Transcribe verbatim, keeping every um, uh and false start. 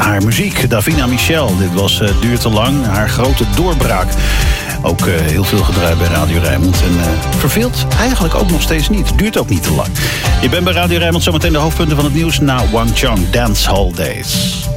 haar muziek. Davina Michel, dit was uh, Duurt te lang, haar grote doorbraak. Ook uh, heel veel gedraaid bij Radio Rijnmond. En uh, verveelt eigenlijk ook nog steeds niet. Duurt ook niet te lang. Je bent bij Radio Rijnmond, zometeen de hoofdpunten van het nieuws na Wang Chung, Dance Hall Days.